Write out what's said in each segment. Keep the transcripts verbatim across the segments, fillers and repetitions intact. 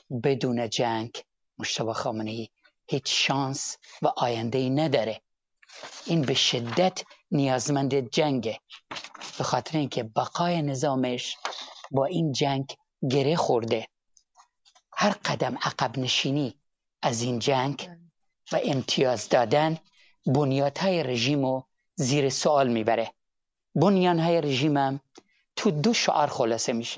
بدون جنگ مجتبی خامنه‌ای هیچ شانس و آینده‌ای نداره. این به شدت نیازمند جنگه، به خاطر اینکه بقای نظامش با این جنگ گره خورده. هر قدم عقب نشینی از این جنگ و امتیاز دادن بنیادهای رژیمو زیر سوال میبره. بنیانهای رژیمم تو دو شعار خلاصه میشه.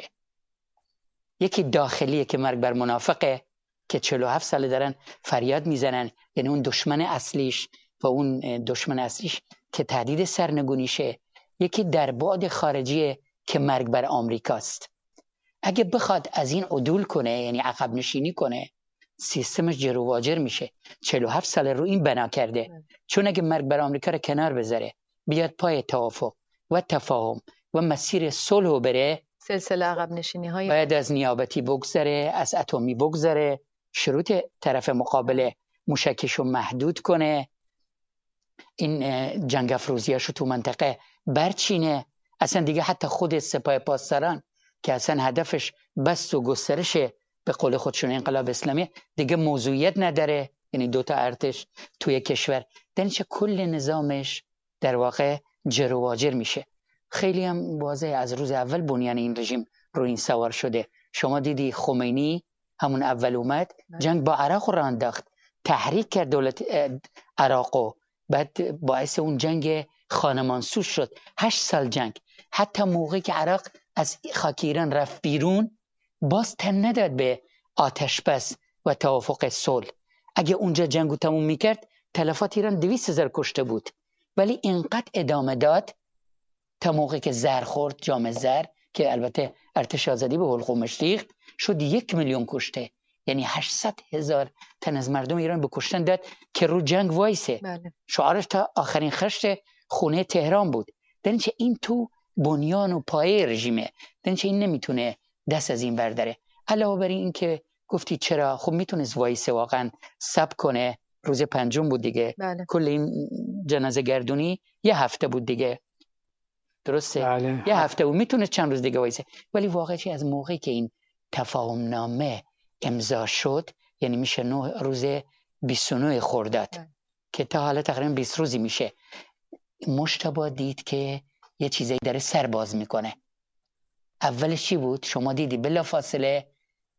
یکی داخلیه که مرگ بر منافقه که چهل و هفت ساله دارن فریاد میزنن، یعنی اون دشمن اصلیش و اون دشمن اصلیش که تهدید سرنگونیشه. یکی در بعد خارجیه که مرگ بر آمریکاست. اگه بخواد از این عدول کنه، یعنی عقب نشینی کنه، سیستمش جر و واجر میشه. چهل و هفت ساله رو این بنا کرده. چون اگه مرگ بر آمریکا رو کنار بذاره، بیاد پای توافق و تفاهم و مسیر صلح بره، سلسله عقب نشینی های باید از نیابتی بگذره، از اتمی بگذره، شروط طرف مقابل موشکشو محدود کنه، این جنگ افروزیاشو تو منطقه برچینه. اصلا دیگه حتی خود سپاه پاسداران که اصلا هدفش بس و گسترش به قول خودشون انقلاب اسلامی دیگه موضوعیت نداره، یعنی دوتا ارتش توی کشور، دنچه کل نظامش در واقع جر و واجر میشه. خیلی هم واضحه از روز اول بنیان این رژیم رو این سوار شده. شما دیدی خمینی همون اول اومد جنگ با عراق رو انداخت، تحریک کرد دولت عراقو، بعد باعث اون جنگ خانمانسوز شد. هشت سال جنگ. حتی موقعی که عراق از خاک ایران رفت بیرون، باز تن نداد به آتش بس و توافق صلح. اگه اونجا جنگو تموم میکرد، تلفات ایران دویست هزار کشته بود، ولی اینقدر ادامه داد تا موقعی که زر خورد، جام زر که البته ارتش آزادی به حلقومش ریخت، شد یک میلیون کشته. یعنی هشتصد هزار تن از مردم ایران به کشتن داد که رو جنگ وایسه. بله. شعارش تا آخرین خشت خونه تهران بود. دنچه این تو بنیان و پایه رژیمه، دنچه این نمیتونه دست از این برداره. علاوه بر این که گفتی چرا، خب میتونست وایسه واقعا صبر کنه. روز پنجم بود دیگه. بله. کل این جنازه گردونی یه هفته بود دیگه، درسته؟ بله. یه هفته بود، میتونه چند روز دیگه وایسه. ولی واقعی از موقعی که این تفاهم نامه امضا شد، یعنی میشه نه روز بیست و نه خرداد که تا حالا تقریبا بیست روزی میشه، مجتبی دید که یه چیزایی داره سر باز میکنه. اولش چی بود؟ شما دیدی بلافاصله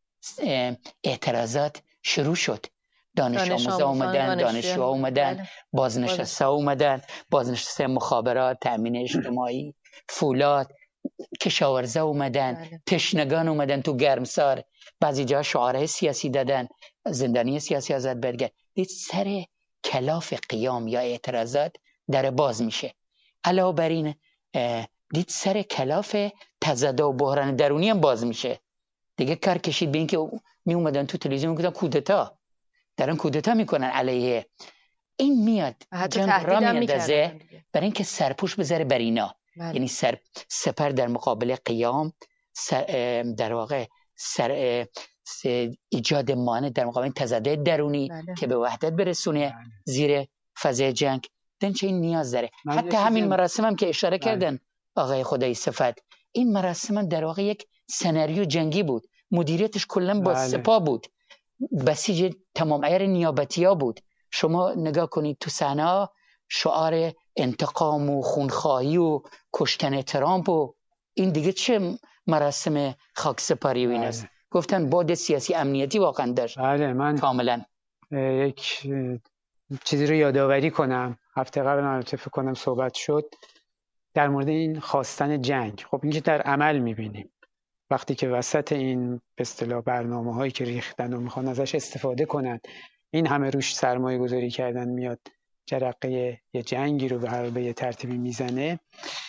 اعتراضات شروع شد. دانش آموزا اومدن، دانشجو اومدن، بازنشسته اومدن، بازنشسته مخابرات، تأمین اجتماعی، فولاد، کشاورزا اومدن، بله. تشنگان اومدن تو گرمسار، بعضی جا شعارهای سیاسی دادن، زندانی سیاسی آزاد برگرد. دید سر کلاف قیام یا اعتراضات در باز میشه. علاوه بر این دید سر کلاف تضاد و بحران درونی هم باز میشه. دیگه کار کشید به این که می اومدن تو تلویزیون میگفتن کودتا، دارن کودتا میکنن علیه این. میاد جنگ را میاندازه برای اینکه سرپوش بذاره بر اینا. بله. یعنی سر سپر در مقابل قیام، سر در واقع سر ایجاد مانع در مقابل تضاد درونی. بله. که به وحدت برسونه. بله. زیر فضای جنگ دنچه این نیاز داره. حتی همین مراسم هم که اشاره. بله. کردن آقای خدای صفت، این مراسم هم در واقع یک سناریو جنگی بود. مدیریتش کلا با. بله. سپاه بود، بسیج تمام عیار نیابتی‌ها بود. شما نگاه کنید تو صحنه شعار انتقام و خونخواهی و کشتن ترامپ و این دیگه چه مراسم خاکسپاری و این است. بله. گفتن بعد سیاسی امنیتی واقعا داشت. بله. من کاملا یک چیزی رو یادآوری کنم. هفته قبل البته فکر کنم صحبت شد در مورد این خواستن جنگ. خب اینکه در عمل می‌بینیم وقتی که وسط این به اصطلاح برنامه‌هایی که ریختن و میخوان ازش استفاده کنن، این همه روش سرمایه گذاری کردن، میاد جرقه یه جنگی رو به هر به یه ترتیبی میزنه.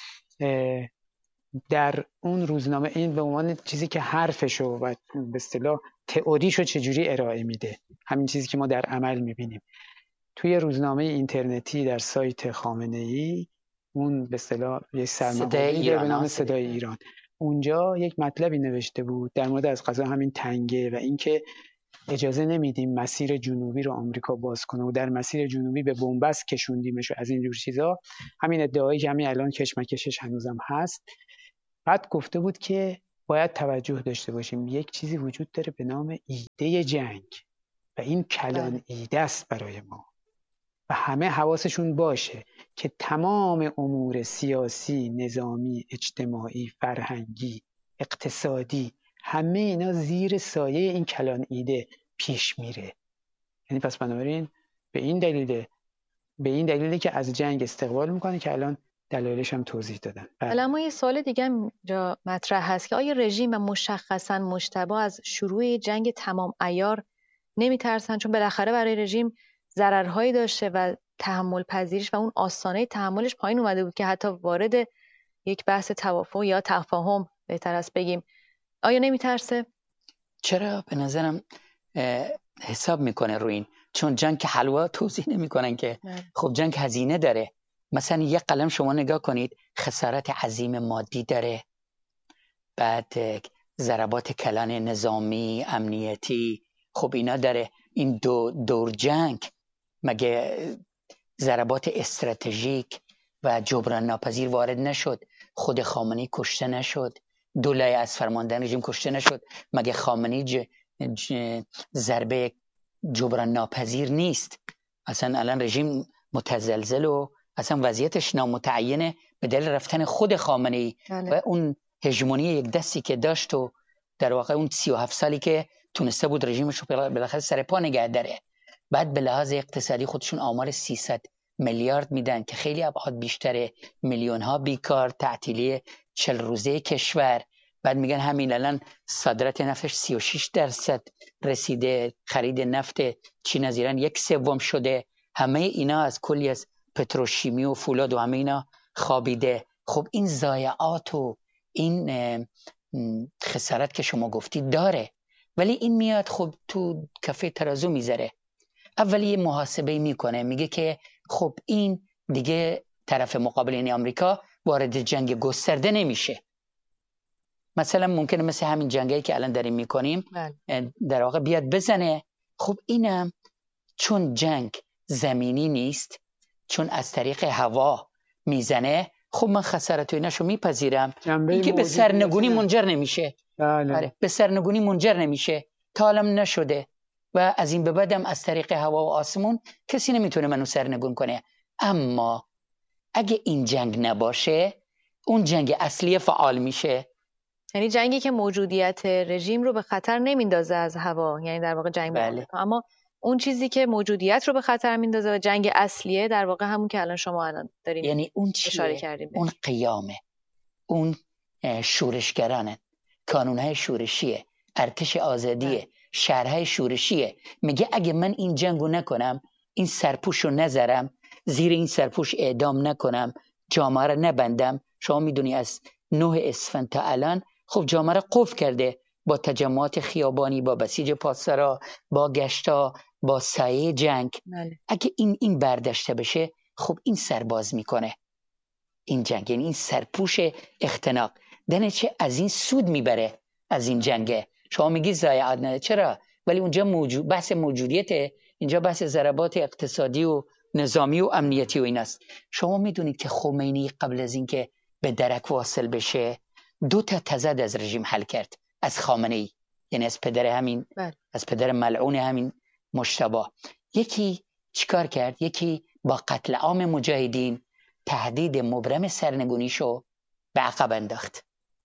در اون روزنامه این به عنوان چیزی که حرفشو و به اصطلاح تئوریشو چجوری ارائه میده، همین چیزی که ما در عمل میبینیم توی روزنامه اینترنتی در سایت خامنه‌ای، اون به اصطلاح یه سرمایه‌گذاری به نام صدای ایران، اونجا یک مطلبی نوشته بود در مورد از قضا همین تنگه و اینکه اجازه نمیدیم مسیر جنوبی رو آمریکا باز کنه و در مسیر جنوبی به بنبست کشوندیمش و از این جور چیزا. همین ادعایی که همین الان کشمکشش هنوزم هست. بعد گفته بود که باید توجه داشته باشیم یک چیزی وجود داره به نام ایده جنگ و این کلان ایده است برای ما و همه حواسشون باشه که تمام امور سیاسی، نظامی، اجتماعی، فرهنگی، اقتصادی، همه اینا زیر سایه این کلان ایده پیش میره. یعنی پس بنابراین به این دلیله به این دلیله که از جنگ استقبال میکنه که الان دلایلش هم توضیح دادن. حالا اما یه سوال دیگه هم جا مطرح هست که آیا رژیم و مشخصاً مجتبی از شروع جنگ تمام عیار نمیترسن؟ چون بالاخره برای رژیم ضررهایی داشته و تحمل پذیریش و اون آستانه تحملش پایین اومده بود که حتی وارد یک بحث توافق یا تفاهم بهتر است بگیم. آیا نمیترسه؟ چرا؟ به نظرم حساب میکنه روی این، چون جنگ که حلوا توضیح نمیکنن که نه. خب جنگ هزینه داره. مثلا یک قلم شما نگاه کنید خسارت عظیم مادی داره، بعد ضربات کلان نظامی، امنیتی، خب اینا داره. این دو دور جنگ مگه ضربات استراتژیک و جبران ناپذیر وارد نشد؟ خود خامنه‌ای کشته نشد؟ دو لایه از فرماندهان رژیم کشته نشد؟ مگه خامنه‌ای ج... ج... ضربه جبران ناپذیر نیست؟ اصلا الان رژیم متزلزل و اصلا وضعیتش نامتعینه به دلیل رفتن خود خامنه‌ای و اون هژمونی یک دستی که داشت و در واقع اون سی و هفت سالی که تونسته بود رژیمش رو بالاخره سر پا نگه داره. بعد به لحاظ اقتصادی خودشون آمار سیصد میلیارد میدن که خیلی ابعاد بیشتره، میلیون ها بیکار، تعطیلی چهل روزه کشور. بعد میگن همین الان صادرات نفتش سی و شش درصد رسیده، خرید نفت چین از ایران یک سوم شده. همه اینا از کلی از پتروشیمی و فولاد و همه اینا خوابیده. خب این ضایعات و این خسارت که شما گفتید داره، ولی این میاد خب تو کفه ترازو میذاره. اولی یه محاسبه میکنه، میگه که خب این دیگه طرف مقابل یعنی آمریکا وارد جنگ گسترده نمیشه. مثلا ممکنه مثل همین جنگی که الان داریم میکنیم در واقع بیاد بزنه. خب اینم چون جنگ زمینی نیست، چون از طریق هوا میزنه، خب من خسارت و ایناشو میپذیرم. این که به سرنگونی منجر نمیشه. آره به سرنگونی منجر نمیشه، تا الان نشده و از این به بعدم از طریق هوا و آسمون کسی نمیتونه منو سرنگون کنه. اما اگه این جنگ نباشه، اون جنگ اصلی فعال میشه. یعنی جنگی که موجودیت رژیم رو به خطر نمیندازه از هوا، یعنی در واقع جنگ بله. اما اون چیزی که موجودیت رو به خطر میندازه و جنگ اصلیه در واقع همون که الان شما الان دارین یعنی اون اشاره کردیم، اون قیامه، اون شورشگرانه، کانونهای شورشیه، ارتش آزادیه، شهرهای شورشیه. میگه اگه من این جنگو نکنم، این سرپوش رو نذارم، زیر این سرپوش اعدام نکنم، جامعه رو نبندم. شما میدونی از نه اسفند تا الان خب جامعه رو قفل کرده با تجمعات خیابانی، با بسیج پاسدارا، با گشتا، با سایه جنگ. بله. اگه این این برداشته بشه، خب این سرباز میکنه این جنگ، یعنی این سرپوش اختناق دنه چه از این سود میبره از این جنگه. شما میگی ضایعات نداره، چرا؟ ولی اونجا موجود بحث موجودیته، اینجا بحث ضربات اقتصادی و نظامی و امنیتی و ایناست. شما میدونید که خمینی قبل از اینکه به درک واصل بشه دو تا تضاد از رژیم حل کرد، از خامنه‌ای، یعنی از پدر همین بله. از پدر ملعون همین مجتبی. یکی چیکار کرد؟ یکی با قتل عام مجاهدین تهدید مبرم سرنگونیشو به عقب انداخت.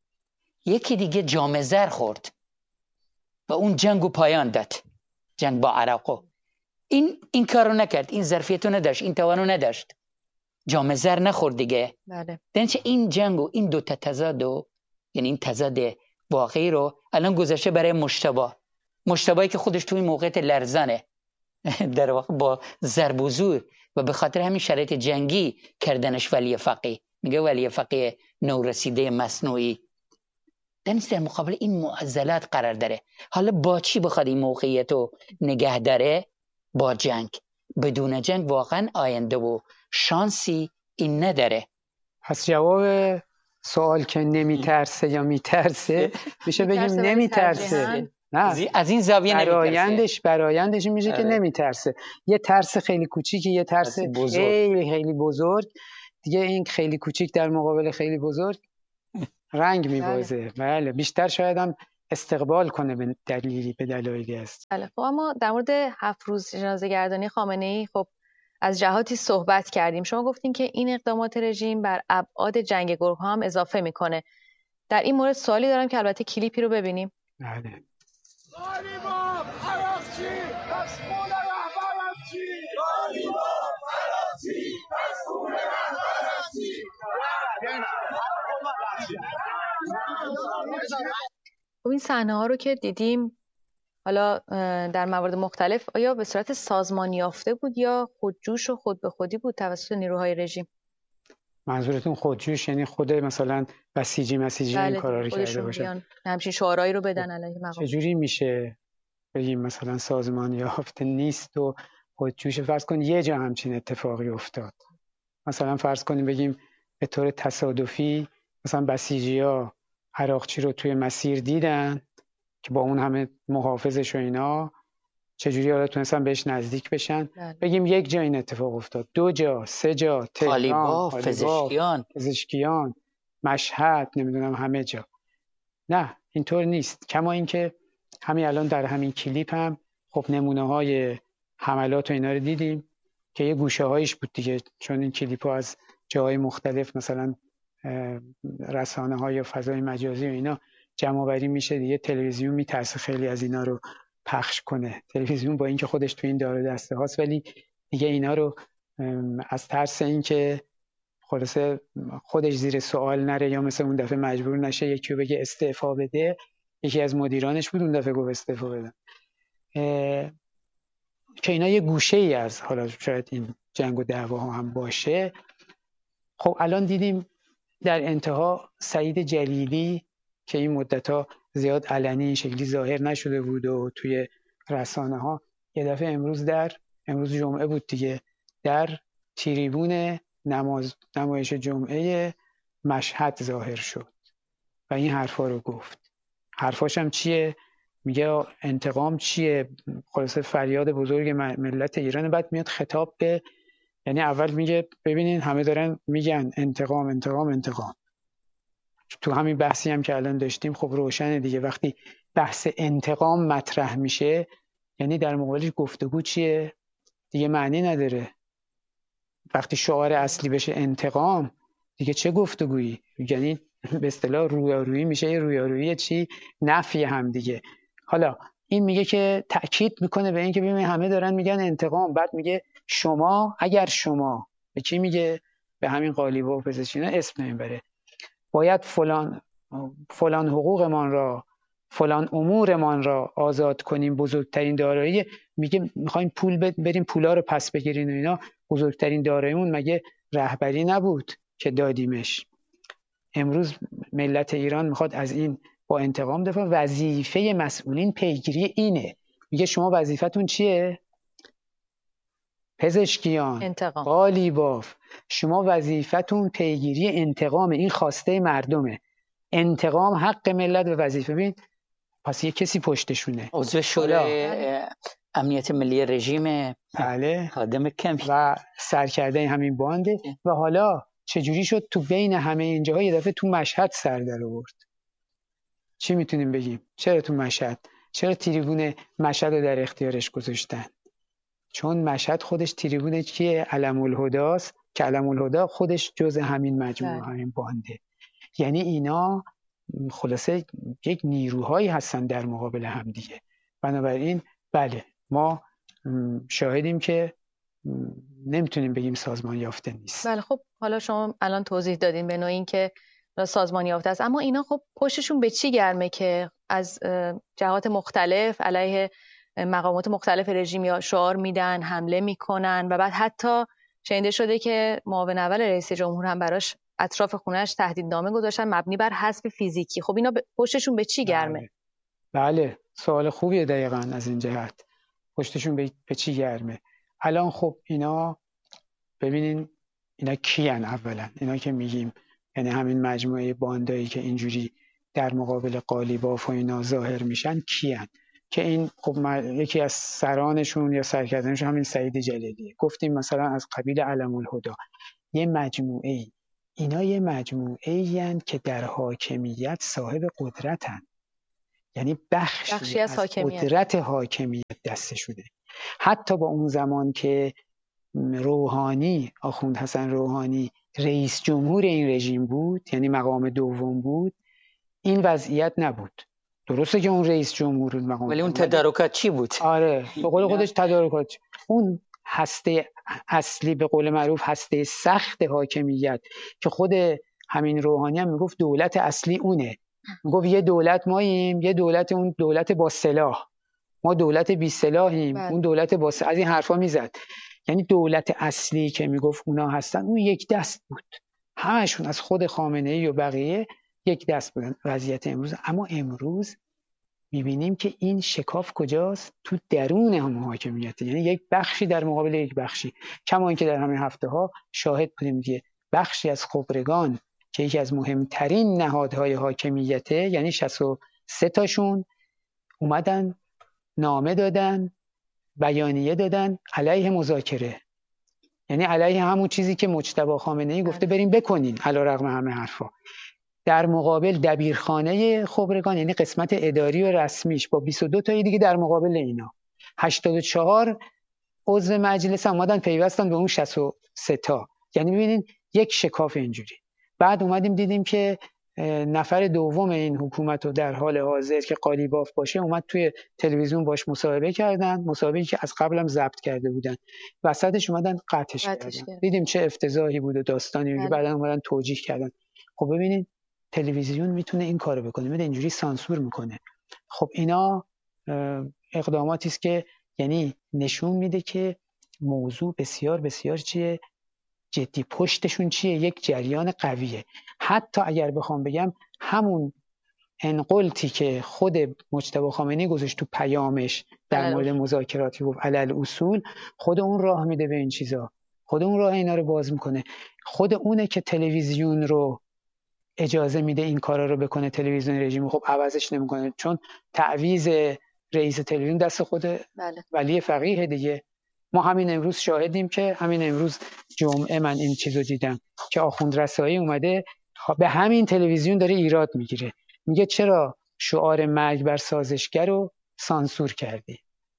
یکی دیگه جام زر خورد و اون جنگو پایان داد، جنگ با عراقو. این این کارو نکرد، این ظرفیتو نداشت، این توانو نداشت، جام زر نخورد دیگه. بله. درنچه این جنگو، این دو تا تضادو، یعنی این تضاد واقعی رو الان گذاشته برای مجتبی. مجتبی که خودش توی موقعیت لرزانه در واقع با ضرب و زور و به خاطر همین شرایط جنگی کردنش ولی فقیه. میگه ولی فقیه نورسیده مصنوعی. دنیز در مقابل این معضلات قرار داره. حالا با چی بخواد این موقعیت رو نگه داره؟ با جنگ. بدون جنگ واقعا آینده و شانسی این نداره. پس جواب سوال که نمیترسه یا میترسه میشه بگیم نمیترسه. نه از این زاویه نمیترسه. برایندش برایندش میشه که نمیترسه. یه ترس خیلی کوچیکی، یه ترس خیلی خیلی بزرگ دیگه. این خیلی کوچیک در مقابل خیلی بزرگ رنگ میبازه. بله بیشتر شاید هم استقبال کنه به دلیلی به دلایلی است. بله خب اما در مورد هفت روز جنازه گردانی خامنه‌ای خب از جهاتی صحبت کردیم. شما گفتین که این اقدامات رژیم بر ابعاد جنگ گروه‌ها هم اضافه میکنه. در این مورد سوالی دارم که البته کلیپی رو ببینیم. بله. خب این صحنه ها رو که دیدیم حالا در موارد مختلف آیا به صورت سازمان یافته بود یا خودجوش و خود به خودی بود توسط نیروهای رژیم؟ منظورتون خودجوش یعنی خود مثلا بسیجی مسیجی این کارا رو کرده باشن، همچین شعارهایی رو بدن علیه مقام؟ چجوری میشه بگیم مثلا سازمان یافته نیست و خودجوش؟ فرض کن یه جا همچین اتفاقی افتاد، مثلا فرض کنیم بگیم به طور تصادفی مثلا بسیجی‌ها عراقچی رو توی مسیر دیدن که با اون همه محافظش و اینا، چجوری حالا تونستن بهش نزدیک بشن؟ بله. بگیم یک جا این اتفاق افتاد، دو جا، سه جا، تهران، پزشکیان پزشکیان مشهد، نمیدونم همه جا. نه اینطور نیست. کما اینکه همین الان در همین کلیپ هم خب نمونه های حملات و اینا رو دیدیم که یه گوشه هایش بود دیگه، چون این کلیپ ها از جاهای مختلف مثلا رسانه های یا فضای مجازی و اینا جمع آوری میشه دیگه. تلویزیون میترسه خیلی از اینا رو پخش کنه، تلویزیون با اینکه خودش تو این دار و دسته هاست ولی دیگه اینا رو از ترس اینکه خلاصه خودش زیر سوال نره یا مثل اون دفعه مجبور نشه یکی رو بگه استعفا بده، یکی از مدیرانش بود اون دفعه گفت استعفا بدن، که اینا یه گوشه ای از حالا شاید این جنگ و دعواها هم باشه. خب الان دیدیم در انتها سعید جلیلی که این مدت‌ها زیاد علنی این شکلی ظاهر نشده بود و توی رسانه ها، یه دفعه امروز در امروز جمعه بود دیگه، در تریبون نماز نمایش جمعه مشهد ظاهر شد و این حرفا رو گفت. حرفاش هم چیه؟ میگه انتقام چیه؟ خلاصه فریاد بزرگ ملت ایران. بعد میاد خطاب به، یعنی اول میگه ببینین همه دارن میگن انتقام انتقام انتقام. تو همین بحثی هم که الان داشتیم خب روشنه دیگه، وقتی بحث انتقام مطرح میشه یعنی در مقابلش گفتگو چیه؟ دیگه معنی نداره. وقتی شعار اصلی بشه انتقام دیگه چه گفتگویی؟ یعنی به اصطلاح رویارویی میشه. یه رویارویی چی؟ نفی هم دیگه. حالا این میگه که تأکید میکنه به این که ببین همه دارن میگن انتقام، بعد میگه شما اگر شما به چی میگه؟ به همین قالیباف و پزشکینا اسم نمیبره، باید فلان فلان حقوقمان را فلان امورمان را آزاد کنیم، بزرگترین دارایی، میگه میخوایم پول بریم پولا رو پس بگیرین و اینا، بزرگترین داراییمون مگه رهبری نبود که دادیمش؟ امروز ملت ایران میخواد از این با انتقام دفاع. وظیفه مسئولین پیگیری اینه. میگه شما وظیفتون چیه؟ پزشکیان، انتقام. قالیباف، شما وظیفتون پیگیری انتقام. این خواسته مردمه، انتقام حق ملت و وظیفه. ببین پس یه کسی پشتشونه، عضو شورای امنیت ملی رژیم، بله، خادم کمی و سرکرده همین بانده. و حالا چجوری شد تو بین همه اینجاها یه دفعه تو مشهد سر در آورد؟ چی میتونیم بگیم؟ چرا تو مشهد؟ چرا تریبون مشهد رو در اختیارش گذاشتن؟ چون مشهد خودش تریبون کیه؟ علم الهداست که علم الهدا خودش جز همین مجموعه ده. همین بانده. یعنی اینا خلاصه یک نیروهایی هستن در مقابل هم دیگه. بنابراین بله ما شاهدیم که نمیتونیم بگیم سازمان یافته نیست. بله خب حالا شما الان توضیح دادین به نوعی که سازمان یافته است، اما اینا خب پشتشون به چی گرمه که از جهات مختلف علیه مقامات مختلف رژیم یا شعار میدن، حمله میکنن و بعد حتی شنیده شده که معاون اول رئیس جمهور هم براش اطراف خونه‌اش تهدیدنامه گذاشتن مبنی بر حذف فیزیکی. خب اینا پشتشون به چی گرمه؟ بله, بله. سوال خوبیه دقیقاً از این جهت. پشتشون به, به چی گرمه؟ الان خب اینا ببینین اینا کیان؟ اولا اینا که میگیم یعنی همین مجموعه باندایی که اینجوری در مقابل قالیباف و اینا ظاهر میشن کیان؟ که این خب یکی از سرانشون یا سرکردنشون همین سعید جلیلیه. گفتیم مثلا از قبیل علم الهدا یه مجموعه اینا یه مجموعه این که در حاکمیت صاحب قدرتن، یعنی بخشی, بخشی از, از حاکمیت. قدرت حاکمیت دسته شده. حتی با اون زمان که روحانی، آخوند حسن روحانی رئیس جمهور این رژیم بود، یعنی مقام دوم بود، این وضعیت نبود. درسته که اون رئیس جمهور مقام، ولی اون تدارکات چی بود؟ آره به قول خودش تدارکات، اون هسته اصلی، به قول معروف هسته سخت حاکمیت که خود همین روحانی هم میگفت دولت اصلی اونه. میگفت یه دولت ماییم، یه دولت اون دولت با سلاح، ما دولت بی سلاحیم، اون دولت با سلاح. از این حرفا میزد. یعنی دولت اصلی که میگفت اونا هستن، اون یک دست بود، همشون از خود خامنه‌ای و بقیه یک دست بودن. وضعیت امروز، اما امروز میبینیم که این شکاف کجاست؟ تو درون هم حاکمیت، یعنی یک بخشی در مقابل یک بخشی. کما اینکه در همین هفته ها شاهد بودیم که بخشی از خبرگان که یکی از مهمترین نهادهای حاکمیته، یعنی شصت و سه تاشون اومدن نامه دادن، بیانیه دادن علیه مذاکره، یعنی علیه همون چیزی که مجتبی خامنه‌ای گفته بریم بکنین علیرغم همه حرفا. در مقابل دبیرخانه خبرگان، یعنی قسمت اداری و رسمیش، با بیست و دو تا دیگه در مقابل اینا، هشتاد و چهار عضو مجلس اومدن پیوستن به اون شصت و سه تا. یعنی ببینید یک شکاف اینجوری. بعد اومدیم دیدیم که نفر دوم این حکومت رو در حال حاضر که قالیباف باشه اومد توی تلویزیون باش مصاحبه کردن، مصاحبه‌ای که از قبلم ضبط کرده بودن، وسطش اومدن قطعش کردن. کردن. دیدیم چه افتضاحی بود و داستانی که بعداً اومدن توجیه کردن. خب ببینید تلویزیون میتونه این کارو بکنه، میره اینجوری سانسور میکنه. خب اینا اقداماتی است که یعنی نشون میده که موضوع بسیار بسیار چیه، جدی، پشتشون چیه، یک جریان قویه. حتی اگر بخوام بگم همون انقلتی که خود مجتبی خامنه‌ای گذاشت تو پیامش در مورد مذاکراتی گفت علل اصول، خود اون راه میده به این چیزا، خود اون راه اینا رو باز میکنه. خود اونه که تلویزیون رو اجازه میده این کارا رو بکنه. تلویزیون رژیم خب عوضش نمیکنه، چون تعویض رئیس تلویزیون دست خود بله. ولی فقیه دیگه. ما همین امروز شاهدیم که همین امروز جمعه من این چیزو دیدم که آخوند رسایی اومده به همین تلویزیون داره ایراد میگیره، میگه چرا شعار مرگ بر سازشگر رو سانسور کردی.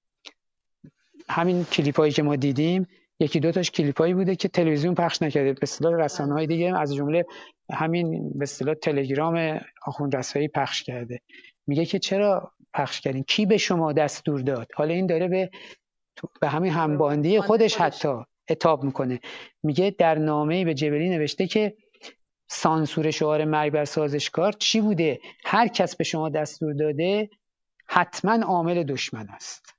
همین کلیپایی که ما دیدیم یکی دو تاش کلیپایی بوده که تلویزیون پخش نکرده، به اصطلاح رسانه‌های دیگه از جمله همین به اصطلاح تلگرام آخوند رسایی پخش کرده. میگه که چرا پخش کردین، کی به شما دستور داد؟ حالا این داره به به همین همباندی خودش حتی عتاب میکنه. میگه در نامه‌ای به جبلی نوشته که سانسور شعار مرگ بر سازشکار چی بوده؟ هر کس به شما دستور داده حتما عامل دشمن است.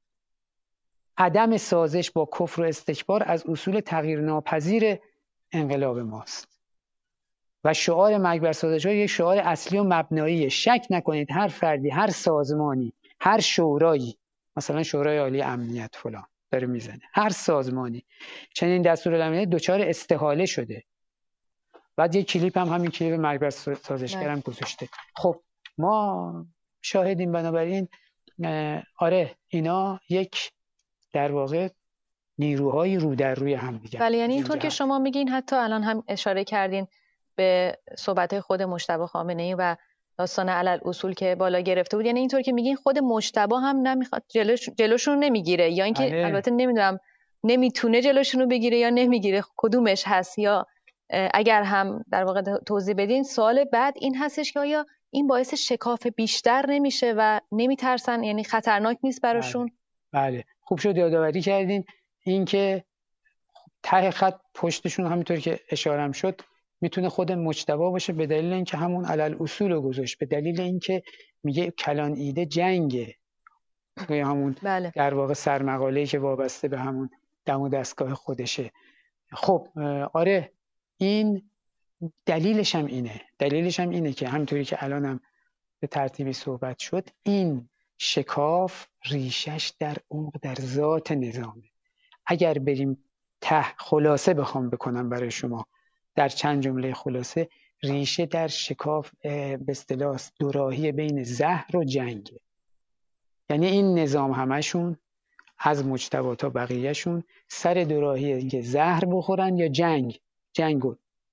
عدم سازش با کفر و استکبار از اصول تغییرناپذیر انقلاب ماست و شعار مرگ بر سازشکار یک شعار اصلی و مبنایی. شک نکنید هر فردی، هر سازمانی، هر شورایی، مثلا شورای عالی امنیت فلان داره میزنه، هر سازمانی چنین دستورالعملی دچار استحاله شده. بعد یک کلیپ هم همین کلیپ مرگ بر سازشگر هم گذاشته. خب ما شاهدیم. بنابراین آره اینا یک در واقع نیروهای رو در روی هم دیگه. بله، یعنی اینطور که شما میگین، حتی الان هم اشاره کردین به صحبت خود مجتبی خامنه‌ای و داستان علل اصول که بالا گرفته بود، یعنی اینطور که میگین خود مجتبی هم نمیخواد جلوش جلوشون نمیگیره، یا اینکه آره. البته نمیدونم نمیتونه جلوشون رو بگیره یا نمیگیره، کدومش هست؟ یا اگر هم در واقع توضیح بدین. سوال بعد این هستش که آیا این باعث شکاف بیشتر نمیشه و نمیترسن، یعنی خطرناک نیست براشون؟ بله, بله. خوب شد یادآوری کردین. این که ته خط پشتشون همینطور که اشارم شد میتونه خود مجتبی باشه، به دلیل اینکه همون علل اصول رو گذاشت، به دلیل اینکه میگه کلان ایده جنگه، توی همون بله. در واقع سرمقاله‌ای که وابسته به همون دم و دستگاه خودشه. خب آره این دلیلش هم اینه دلیلش هم اینه که همینطوری که الانم به ترتیبی صحبت شد، این شکاف ریشش در عمق در ذات نظامه. اگر بریم ته خلاصه بخوام بکنم برای شما در چند جمله خلاصه، ریشه در شکاف به اصطلاح دوراهی بین زهر و جنگ. یعنی این نظام همشون از مجتبی تا بقیهشون سر دوراهی که زهر بخورن یا جنگ جنگو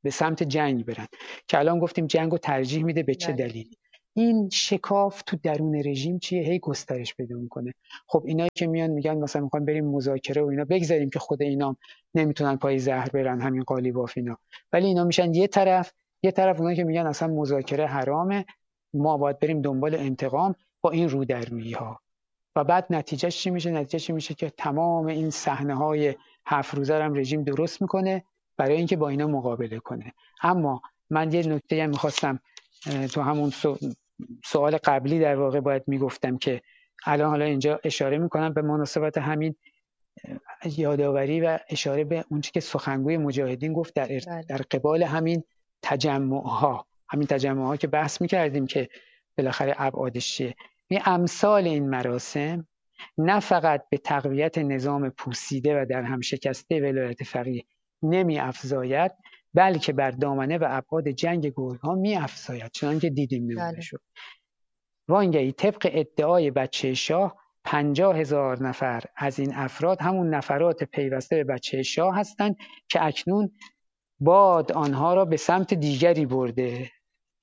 به سمت جنگ برن که الان گفتیم جنگ رو ترجیح میده. به چه دلیلی؟ این شکاف تو درون رژیم چیه؟ هی گسترش پیدا میکنه. خب اینایی که میان میگن مثلا میخوام بریم مذاکره و اینا، بگذاریم که خود اینا نمیتونن پای زهر برن، همین قالیباف اینا، ولی اینا میشن یه طرف. یه طرف اونایی که میگن اصلا مذاکره حرامه، ما باید بریم دنبال انتقام با این رو در رویی ها. و بعد نتیجهش چی میشه؟ نتیجهش چی میشه که تمام این صحنه های هفت روزه هم رژیم درست میکنه برای اینکه با اینا مقابله کنه. اما من یه نکته هم میخواستم تو همون سوال قبلی در واقع باید میگفتم که الان حالا اینجا اشاره میکنم به مناسبت همین یادآوری و اشاره به اون چیزی که سخنگوی مجاهدین گفت در در قبال همین تجمع ها، همین تجمع ها که بحث میکردیم که بالاخره ابعادش چیه. این امثال این مراسم نه فقط به تقویت نظام پوسیده و در هم شکسته ولایت فقیه نمی افزاید، بلکه بر دامنه و ابعاد جنگ گرگ‌ها می افزاید، چنانکه دیدیم نمونه شد. وانگهی طبق ادعای بچه شاه پنجاه هزار نفر از این افراد همون نفرات پیوسته به بچه شاه هستند که اکنون باد آنها را به سمت دیگری برده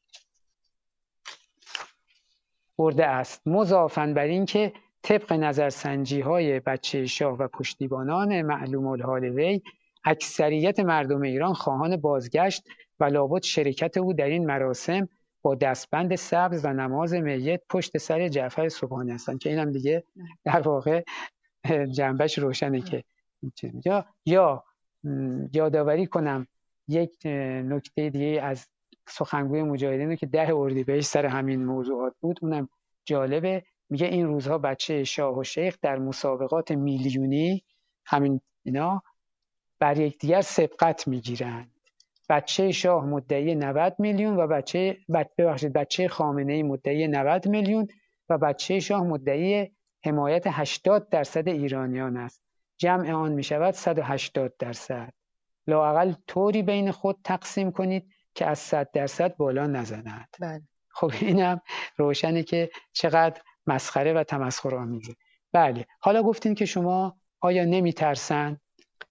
برده است. مضافاً بر این که طبق نظرسنجی های بچه شاه و پشتیبانان معلوم الحال وی، اکثریت مردم ایران خواهان بازگشت و لابد شرکت او در این مراسم با دستبند سبز و نماز میت پشت سر جعفر سبحانی هستند، که اینم دیگه در واقع جنبش روشنه. که یا یا یادآوری کنم یک نکته دیگه از سخنگوی مجاهدین که ده اردیبهشت سر همین موضوعات بود، اونم جالبه. میگه این روزها بچه شاه و شیخ در مسابقات میلیونی همین اینا بر یکدیگر سبقت میگیرند. بچه شاه مدعی نود میلیون و بچه ببخشید بچه خامنه‌ای مدعی نود میلیون و بچه شاه مدعی حمایت هشتاد درصد ایرانیان است. جمع آن میشود صد و هشتاد درصد. لااقل طوری بین خود تقسیم کنید که از صد درصد بالا نزند. بله. خب اینم روشنه که چقدر مسخره و تمسخرآمیزه. بله. حالا گفتین که شما آیا نمیترسن؟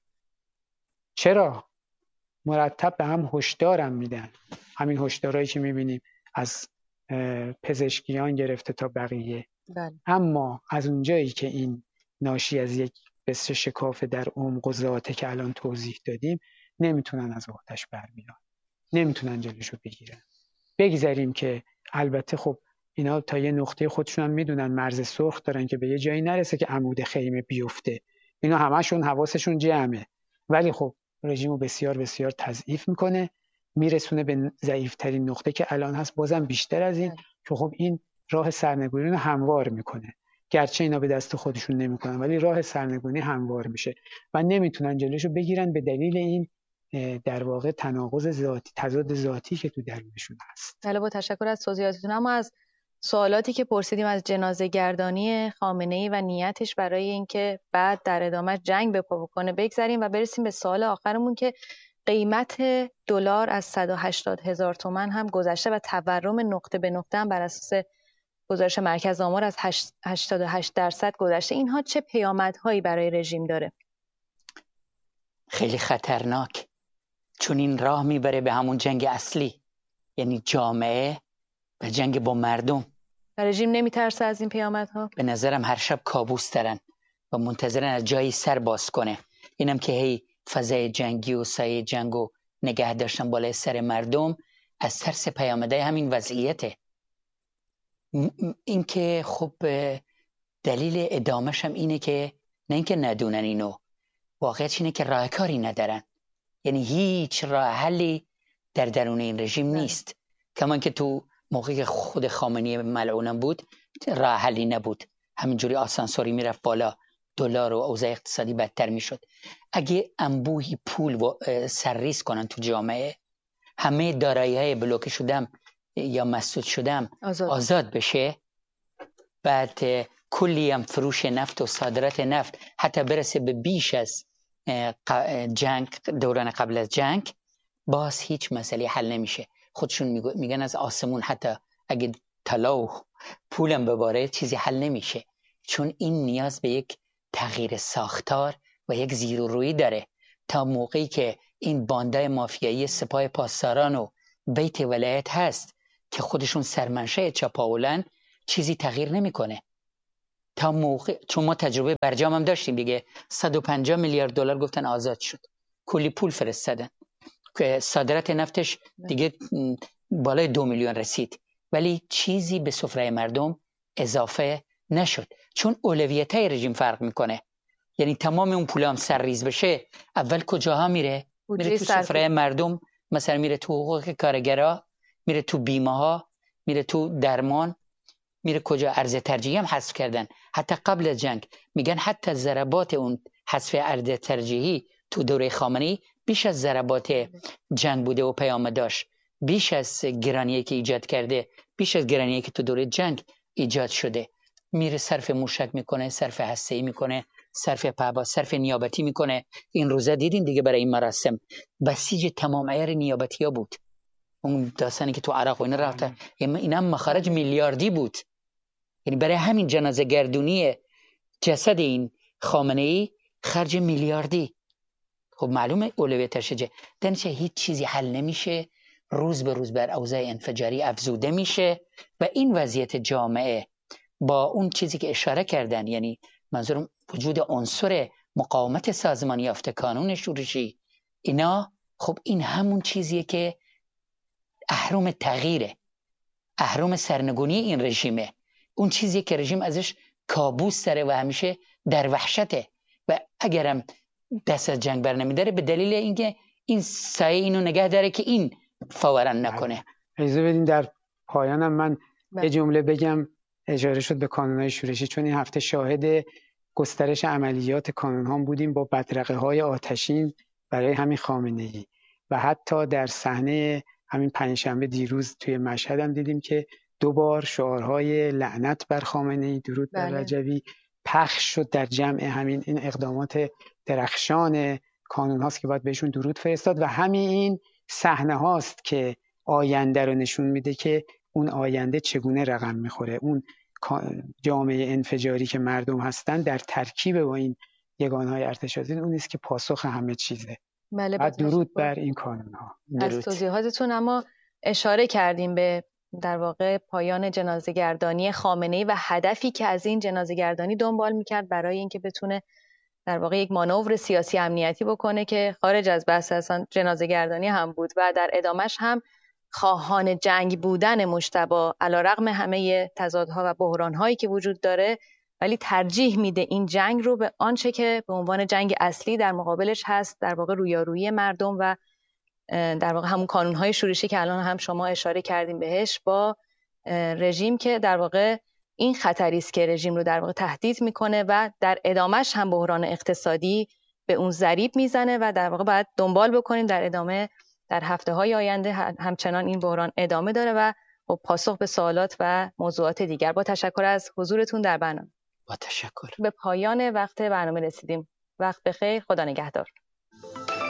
چرا؟ مرتب به هم هشدارم میدن. همین هشدارایی که میبینیم از پزشکیان گرفته تا بقیه. بله. اما از اونجایی که این ناشی از یک بسر شکاف در عمق و ذاته که الان توضیح دادیم، نمیتونن از وقتش برمیان، نمیتونن جلوشو بگیرن. بگذاریم که البته خب اینا تا یه نقطه خودشون هم میدونن مرز سرخ دارن که به یه جایی نرسه که عمود خیمه بیفته. اینا همشون حواسشون جمعه، ولی خب رژیمو بسیار بسیار تضعیف میکنه، میرسونه به ضعیفترین نقطه که الان هست، بازم بیشتر از این، که خب این راه سرنگونی رو هموار میکنه. گرچه اینا به دست خودشون نمیکنن، ولی راه سرنگونی هموار میشه و نمیتونن جلوشو بگیرن به دلیل این در واقع تناقض ذاتی، تضاد ذاتی که تو درونشون هست. بله، با تشکر از توضیحاتتون. اما از سوالاتی که پرسیدیم از جنازه گردانی خامنه‌ای و نیتش برای اینکه بعد در ادامه جنگ به پا بکنه بگذریم و برسیم به سوال آخرمون که قیمت دلار از صد و هشتاد هزار تومان هم گذشته و تورم نقطه به نقطه هم بر اساس گزارش مرکز آمار از هشتاد و هشت درصد گذشته. اینها چه پیامدهایی برای رژیم داره؟ خیلی خطرناک، چون این راه میبره به همون جنگ اصلی، یعنی جامعه و جنگ با مردم. و رژیم نمیترسه از این پیامدها؟ به نظرم هر شب کابوس دارن و منتظرن از جایی سر باز کنه. اینم که هی فضای جنگی و سایه جنگو نگه داشتن بالای سر مردم از ترس پیامدهای همین وضعیته. این که خب دلیل ادامهش هم اینه که نه اینکه ندونن اینو، واقعیت اینه که راه کاری ندارن. یعنی هیچ راه حلی در درون این رژیم نیست. کمان که تو موقعی خود خامنه‌ای ملعونم بود راه حلی نبود، همینجوری آسانسوری میرفت بالا، دلار و اوضاع اقتصادی بدتر میشد. اگه انبوهی پول و سرریز کنن تو جامعه، همه دارایی‌های بلوکه شدم یا مسدود شدم آزاد. آزاد بشه، بعد کلی هم فروش نفت و صادرات نفت حتی برسه به بیش از جنگ، دوران قبل از جنگ، باز هیچ مسئله حل نمیشه. خودشون میگن از آسمون حتی اگه طلا و پولم بباره چیزی حل نمیشه، چون این نیاز به یک تغییر ساختار و یک زیر و روی داره. تا موقعی که این باندای مافیایی سپاه پاسداران و بیت ولایت هست که خودشون سرمنشه چپاولن، چیزی تغییر نمیکنه تا موقع. چون ما تجربه برجام هم داشتیم دیگه، صد و پنجاه میلیارد دلار گفتن آزاد شد، کلی پول فرستادن که صادرات نفتش دیگه بالای دو میلیون رسید، ولی چیزی به سفره مردم اضافه نشد، چون اولویت‌های رژیم فرق میکنه. یعنی تمام اون پولا هم سرریز بشه، اول کجاها میره؟ میره تو سفره مردم، مثلا میره تو حقوق کارگرها، میره تو بیمه ها، میره تو درمان، میره کجا؟ ارز ترجیحی هم حذف کردن. حتی قبل از جنگ میگن حتی ضربات اون حذف ارز ترجیحی تو دوره خامنه‌ای بیش از ضربات جنگ بوده و پیام داشت، بیش از گرانیی که ایجاد کرده، بیش از گرانیی که تو دوره جنگ ایجاد شده. میره صرف موشک میکنه، صرف هسته‌ای میکنه، صرف پهپاد، صرف نیابتی میکنه. این روزا دیدین دیگه برای این مراسم بسیج تمام عیار نیابتی‌ها بود، اون داستانی که تو عراق و اینا رفته، اینا مخارج میلیاردی بود. یعنی برای همین جنازه گردونی جسد این خامنه‌ای خرج میلیاردی. خب معلومه اولویتش چه؟ دنچه هیچ چیزی حل نمیشه، روز به روز بر اوضاع انفجاری افزوده میشه و این وضعیت جامعه با اون چیزی که اشاره کردن، یعنی منظورم وجود عنصر مقاومت سازمان یافته، کانون شورشی، اینا خب این همون چیزیه که اهرم تغییره، اهرم سرنگونی این رژیمه، اون چیزیه که رژیم ازش کابوس داره و همیشه در وحشته و اگرم دست از جنگ بر نمیداره به دلیل اینکه این سایه اینو نگه داره که این فورا نکنه. اجازه بدین در پایانم من یه جمله بگم. اشاره شد به کانون‌های شورشی، چون این هفته شاهد گسترش عملیات کانون‌ها بودیم با بدرقه‌های آتشین برای همین خامنه‌ای و حتی در صحنه همین پنجشنبه دیروز توی مشهد هم دیدیم که دو بار شعارهای لعنت بر خامنه‌ای، درود بر رجوی پخش شد در جمع همین این اقدامات درخشان کانون هاست که باید بهشون درود فرستاد و همین این صحنه هاست که آینده رو نشون میده که اون آینده چگونه رقم میخوره. اون جامعه انفجاری که مردم هستن در ترکیب با این یگانهای ارتشاتی اون نیست که پاسخ همه چیزه. بله، درود بر این کانون ها. از توضیحاتتون اما اشاره کردیم به در واقع پایان جنازه‌گردانی خامنه‌ای و هدفی که از این جنازه‌گردانی دنبال میکرد برای اینکه بتونه در واقع یک مانور سیاسی امنیتی بکنه که خارج از بحث اصلا جنازه‌گردانی هم بود و در ادامش هم خواهان جنگ بودن مجتبی علیرغم همه تضادها و بحران‌هایی که وجود داره، ولی ترجیح میده این جنگ رو به آنچه که به عنوان جنگ اصلی در مقابلش هست، در واقع رویارویی مردم و در واقع همون کانون‌های شورشی که الان هم شما اشاره کردیم بهش با رژیم که در واقع این خطری است که رژیم رو در واقع تهدید میکنه و در ادامهش هم بحران اقتصادی به اون ضریب میزنه و در واقع باید دنبال بکنیم در ادامه در هفته‌های آینده همچنان این بحران ادامه داره و با پاسخ به سوالات و موضوعات دیگر. با تشکر از حضورتون در برنامه. با تشکر. به پایان وقت برنامه رسیدیم. وقت بخیر، خدا نگهدار.